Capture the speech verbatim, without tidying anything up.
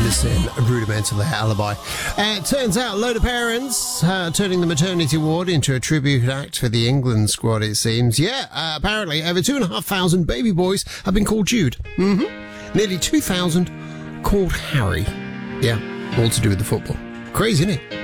Oasis in Rudimental Alibi. Uh, it turns out a load of parents uh, turning the maternity ward into a tribute act for the England squad, it seems. Yeah, uh, apparently over two and a half thousand baby boys have been called Jude. Mm-hmm. Nearly two thousand called Harry. Yeah, all to do with the football. Crazy, isn't it?